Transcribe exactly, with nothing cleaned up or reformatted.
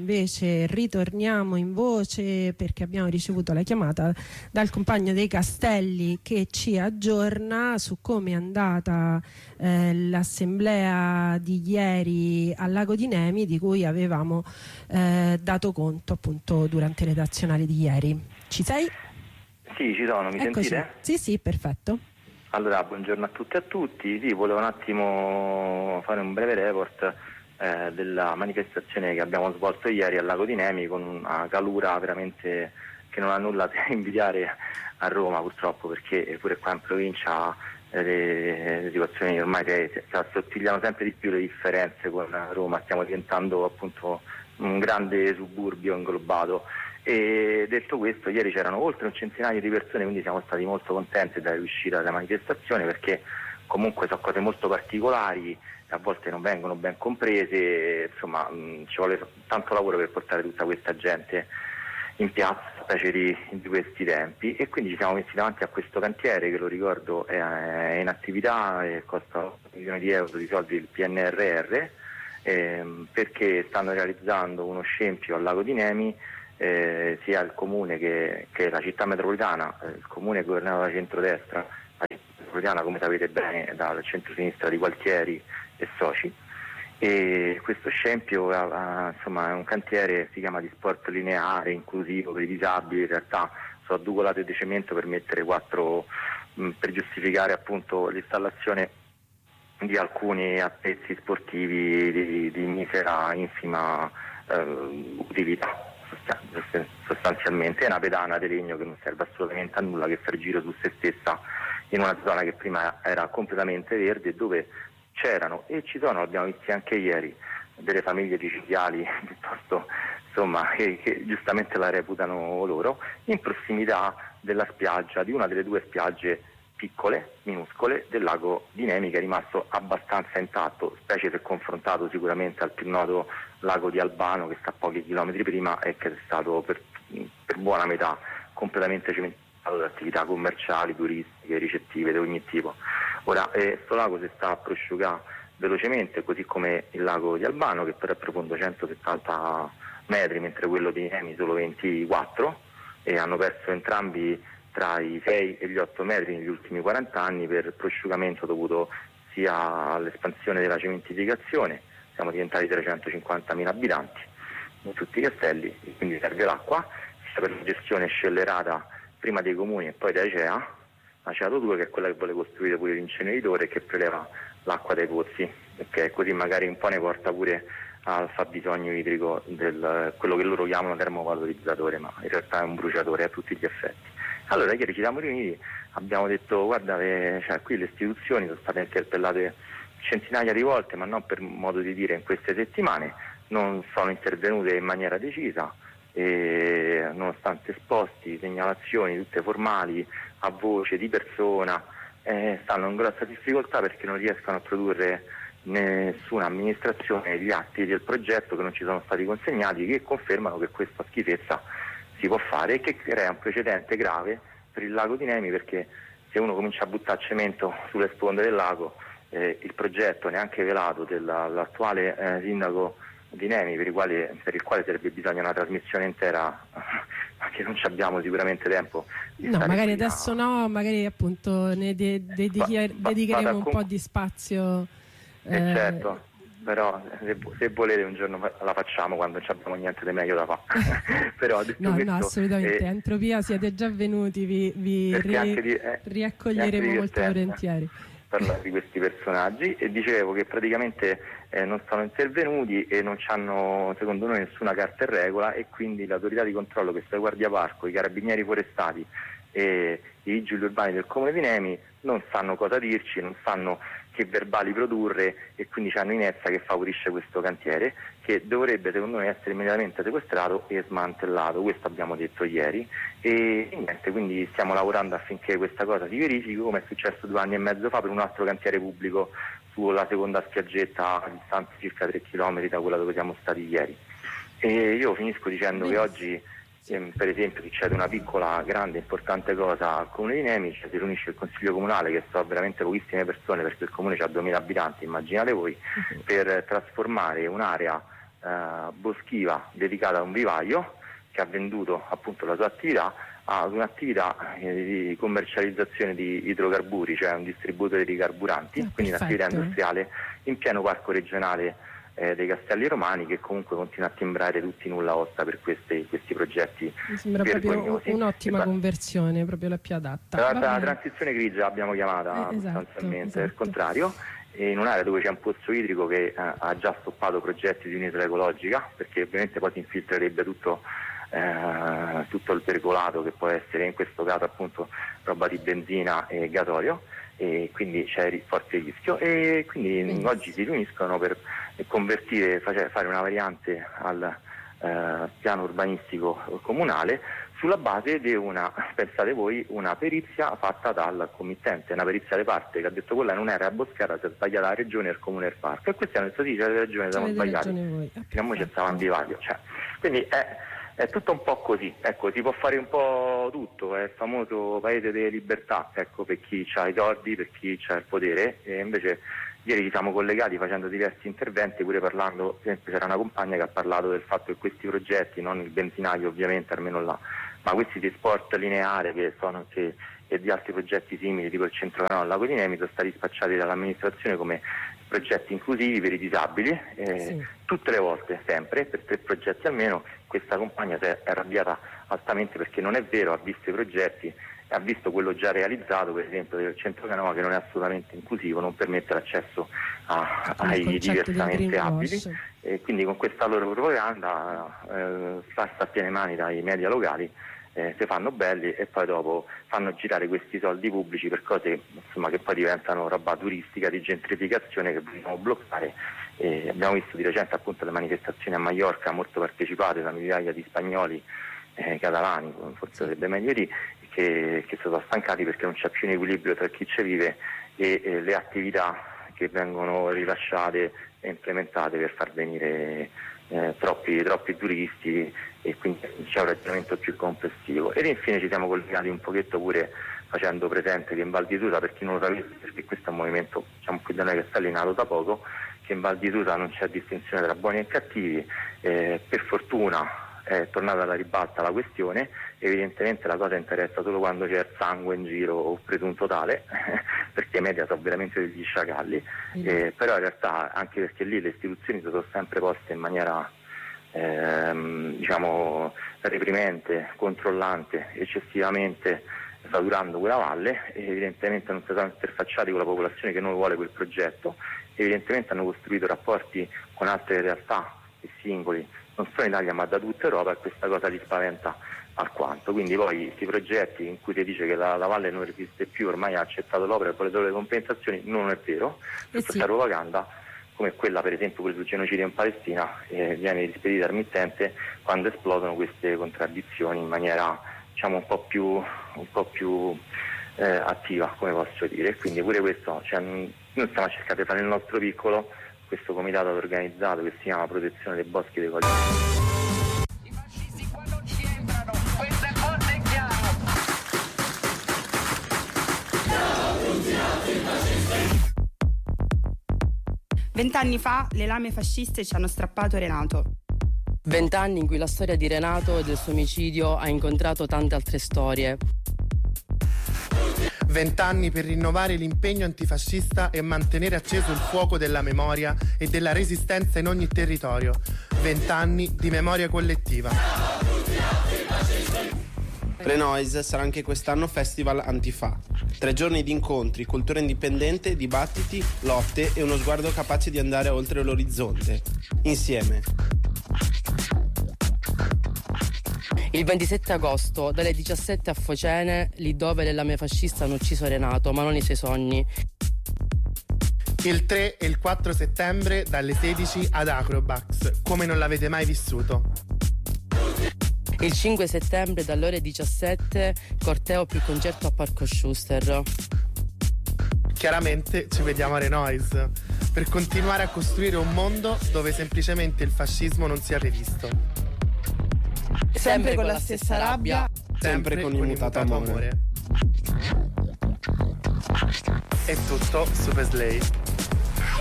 invece ritorniamo in voce perché abbiamo ricevuto la chiamata dal compagno dei Castelli che ci aggiorna su come è andata eh, l'assemblea di ieri al Lago di Nemi, di cui avevamo eh, dato conto appunto durante le redazionali di ieri. Ci sei? Sì, ci sono, mi Eccoci. Sentite? Sì, sì, perfetto. Allora, buongiorno a tutti e a tutti. Sì, volevo un attimo fare un breve report eh, della manifestazione che abbiamo svolto ieri al Lago di Nemi con una calura veramente che non ha nulla da invidiare a Roma, purtroppo, perché pure qua in provincia eh, le, le situazioni ormai si assottigliano sempre di più le differenze con Roma, stiamo diventando appunto un grande suburbio inglobato. E detto questo, ieri c'erano oltre un centinaio di persone, quindi siamo stati molto contenti della riuscita della manifestazione, perché comunque sono cose molto particolari, a volte non vengono ben comprese, insomma mh, ci vuole tanto lavoro per portare tutta questa gente in piazza, specie di, di questi tempi, e quindi ci siamo messi davanti a questo cantiere che, lo ricordo, è, è in attività e costa un milione di euro di soldi del P N R R, ehm, perché stanno realizzando uno scempio al Lago di Nemi. Eh, sia il comune che, che la città metropolitana, eh, il comune governato da centrodestra, la città metropolitana, come sapete bene, dal centro-sinistra di Gualtieri e soci, e questo scempio ha, ha, insomma, è un cantiere, si chiama di sport lineare, inclusivo per i disabili. In realtà sono adducolate di cemento per mettere quattro mh, per giustificare appunto l'installazione di alcuni attrezzi sportivi di, di misera, infima eh, utilità. Sostanzialmente è una pedana di legno che non serve assolutamente a nulla, che fa il giro su se stessa in una zona che prima era completamente verde, dove c'erano e ci sono, l'abbiamo visto anche ieri, delle famiglie siciliali piuttosto, insomma, che, che giustamente la reputano loro, in prossimità della spiaggia, di una delle due spiagge piccole, minuscole, del Lago di Nemi, che è rimasto abbastanza intatto, specie se confrontato sicuramente al più noto Lago di Albano, che sta a pochi chilometri prima e che è stato per, per buona metà completamente cementato da attività commerciali, turistiche, ricettive di ogni tipo. Ora, questo eh, lago si sta a prosciugare velocemente, così come il Lago di Albano, che però è profondo centosettanta metri, mentre quello di Nemi solo ventiquattro, e hanno perso entrambi tra i sei e gli otto metri negli ultimi quaranta anni per prosciugamento dovuto sia all'espansione della cementificazione. Siamo diventati trecentocinquantamila abitanti in tutti i castelli, e quindi serve l'acqua, sia per la gestione scellerata prima dei comuni e poi da Acea, Aceato due, che è quella che vuole costruire pure l'inceneritore, che preleva l'acqua dai pozzi, perché così magari un po' ne porta pure al fabbisogno idrico del quello che loro chiamano termovalorizzatore, ma in realtà è un bruciatore a tutti gli effetti. Allora ieri ci siamo riuniti, abbiamo detto: guarda, eh, cioè, qui le istituzioni sono state interpellate centinaia di volte, ma non per modo di dire in queste settimane, non sono intervenute in maniera decisa, e nonostante esposti, segnalazioni tutte formali, a voce, di persona, eh, stanno in grossa difficoltà perché non riescono a produrre nessuna amministrazione gli atti del progetto che non ci sono stati consegnati, che confermano che questa schifezza si può fare e che crea un precedente grave per il Lago di Nemi, perché se uno comincia a buttare cemento sulle sponde del lago, eh, il progetto neanche velato dell'attuale eh, sindaco di Nemi, per il, quale, per il quale sarebbe bisogno una trasmissione intera, ma che non ci abbiamo sicuramente tempo di no, magari qui adesso a... no, magari appunto ne de- dedichi- va, dedicheremo un con... po' di spazio. Eh, eh, certo, però se, se volete un giorno la facciamo quando non abbiamo niente di meglio da fare. Però detto no, questo, no, assolutamente. Eh, Entropia, siete già venuti, vi, vi ri- di, eh, riaccoglieremo molto volentieri. Parlare di questi personaggi, e dicevo che praticamente eh, non sono intervenuti e non hanno, secondo noi, nessuna carta in regola, e quindi l'autorità di controllo, che sta Guardia Parco, i carabinieri forestali e i vigili urbani del comune di Nemi, non sanno cosa dirci, non sanno che verbali produrre, e quindi c'hanno Inezza che favorisce questo cantiere, che dovrebbe secondo noi essere immediatamente sequestrato e smantellato. Questo abbiamo detto ieri, e niente, quindi stiamo lavorando affinché questa cosa si verifichi, come è successo due anni e mezzo fa per un altro cantiere pubblico sulla seconda spiaggetta a distanza circa tre chilometri da quella dove siamo stati ieri. E io finisco dicendo che oggi Eh, per esempio succede una piccola, grande, importante cosa al comune di Nemi, cioè si riunisce il consiglio comunale, che sono veramente pochissime persone perché il comune ha duemila abitanti, immaginate voi, per trasformare un'area eh, boschiva dedicata a un vivaio che ha venduto appunto la sua attività ad un'attività eh, di commercializzazione di idrocarburi, cioè un distributore di carburanti, ah, quindi perfetto. un'attività industriale in pieno parco regionale eh, dei Castelli Romani, che comunque continua a timbrare tutti nulla osta per questi, questi progetti. Mi sembra proprio un'ottima e, conversione, proprio la più adatta. La, la transizione grigia l'abbiamo chiamata eh, esatto, sostanzialmente, esatto. il contrario, in un'area dove c'è un pozzo idrico che eh, ha già stoppato progetti di un'isola ecologica, perché ovviamente poi si infiltrerebbe tutto Eh, tutto il percolato che può essere in questo caso appunto roba di benzina e gasolio, e quindi c'è forte rischio, e quindi Benissimo. Oggi si riuniscono per convertire, fare una variante al eh, piano urbanistico comunale sulla base di una, pensate voi, una perizia fatta dal committente, una perizia di parte che ha detto quella non era a Boscara, si è sbagliata la regione, il comune e il parco, e questi hanno detto sì, c'è la regione, siamo sbagliati, fino a c'è stavamo in vivaio, cioè, quindi è È tutto un po' così, ecco, si può fare un po' tutto, è il famoso paese delle libertà, ecco, per chi ha i soldi, per chi ha il potere, e invece ieri ci siamo collegati facendo diversi interventi, pure parlando, per esempio c'era una compagna che ha parlato del fatto che questi progetti, non il benzinaio ovviamente, almeno là, ma questi di sport lineare che sono che, e di altri progetti simili, tipo il centro canale al Lago di Nemi, sono stati spacciati dall'amministrazione come progetti inclusivi per i disabili, eh, sì. Tutte le volte, sempre, per tre progetti almeno. Questa compagnia si è arrabbiata altamente perché non è vero, ha visto i progetti, ha visto quello già realizzato, per esempio del centro Canova, che non è assolutamente inclusivo, non permette l'accesso a, ai diversamente abili, e quindi con questa loro propaganda eh, passa a piene mani dai media locali, eh, si fanno belli e poi dopo fanno girare questi soldi pubblici per cose insomma, che poi diventano roba turistica di gentrificazione che dobbiamo bloccare. E abbiamo visto di recente appunto le manifestazioni a Maiorca molto partecipate da migliaia di spagnoli, eh, catalani, forse sarebbe meglio di, che, che sono stancati perché non c'è più un equilibrio tra chi ci vive e eh, le attività che vengono rilasciate e implementate per far venire eh, troppi, troppi turisti, e quindi c'è un ragionamento più complessivo. Ed infine ci siamo collegati un pochetto pure facendo presente che in Val di Susa, per chi non lo sapesse, perché questo è un movimento diciamo qui da noi Castelli nato da poco, che in Val di Susa non c'è distinzione tra buoni e cattivi, eh, per fortuna è tornata alla ribalta la questione, evidentemente la cosa interessa solo quando c'è il sangue in giro o presunto tale, perché i media sono veramente degli sciacalli, eh, però in realtà anche perché lì le istituzioni si sono sempre poste in maniera ehm, diciamo reprimente, controllante, eccessivamente saturando quella valle, e evidentemente non si sono interfacciati con la popolazione che non vuole quel progetto, evidentemente hanno costruito rapporti con altre realtà e singoli, non solo in Italia ma da tutta Europa, e questa cosa li spaventa alquanto. Quindi poi questi progetti in cui si dice che la, la valle non resiste più, ormai ha accettato l'opera e vuole solo le compensazioni, non è vero, eh sì. Questa propaganda, come quella per esempio quella sul genocidio in Palestina, eh, viene rispedita al mittente quando esplodono queste contraddizioni in maniera diciamo un po' più, un po' più eh, attiva, come posso dire. Quindi pure questo, cioè, noi stiamo cercando di fare il nostro piccolo, questo comitato organizzato che si chiama Protezione dei Boschi dei Colli. I fascisti qua non ci entrano, questo è forte e chiaro. Vent'anni fa le lame fasciste ci hanno strappato Renato. Vent'anni in cui la storia di Renato e del suo omicidio ha incontrato tante altre storie. Vent'anni per rinnovare l'impegno antifascista e mantenere acceso il fuoco della memoria e della resistenza in ogni territorio. Vent'anni di memoria collettiva. Renoise sarà anche quest'anno Festival Antifa. Tre giorni di incontri, cultura indipendente, dibattiti, lotte e uno sguardo capace di andare oltre l'orizzonte. Insieme. Il ventisette agosto, dalle diciassette a Focene, lì dove le lame fasciste hanno ucciso Renato, ma non i suoi sogni. Il tre e il quattro settembre, dalle sedici ad Acrobax, come non l'avete mai vissuto. Il cinque settembre, dalle ore diciassette, corteo più concerto a Parco Schuster. Chiaramente ci vediamo a Renoise, per continuare a costruire un mondo dove semplicemente il fascismo non sia previsto. Sempre con la stessa rabbia, sempre con immutato amore. È tutto, Super Slay.